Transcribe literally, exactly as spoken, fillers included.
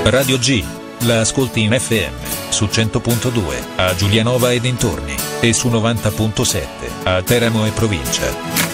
Radio G. La ascolti in F M su cento punto due a Giulianova e dintorni e su novanta punto sette a Teramo e provincia.